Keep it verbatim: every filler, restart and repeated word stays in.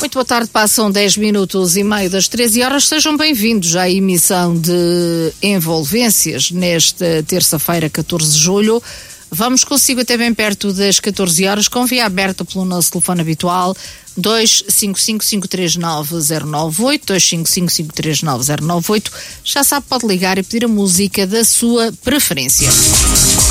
Muito boa tarde, passam dez minutos e meio das treze horas. Sejam bem-vindos à emissão de Envolvências nesta terça-feira, catorze de julho. Vamos consigo até bem perto das catorze horas, com via aberta pelo nosso telefone habitual dois cinco cinco, cinco três nove, zero nove oito, dois cinco cinco, cinco três nove, zero nove oito. Já sabe, pode ligar e pedir a música da sua preferência.